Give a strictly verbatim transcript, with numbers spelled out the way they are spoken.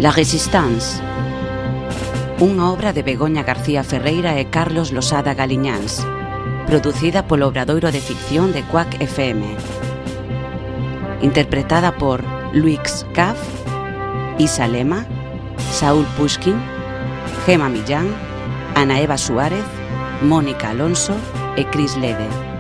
La Resistance, unha obra de Begoña García Ferreira e Carlos Losada Galiñáns, producida polo Obradoiro de Ficción de Quack F M. Interpretada por Luix Caf, Isa Lema, Saúl Pushkin, Gema Millán, Ana Eva Suárez, Mónica Alonso e Cris Lede.